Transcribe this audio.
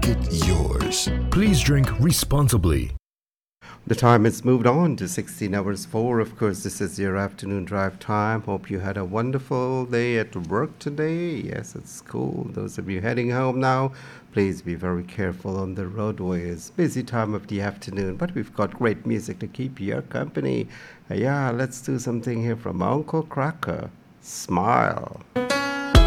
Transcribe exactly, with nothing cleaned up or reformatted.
Make it yours. Please drink responsibly. The time has moved on to sixteen hours four. Of course, this is your afternoon drive time. Hope you had a wonderful day at work today. Yes, at school. Those of you heading home now, please be very careful on the roadways. Busy time of the afternoon, but we've got great music to keep your company. Uh, yeah, let's do something here from Uncle Cracker. Smile.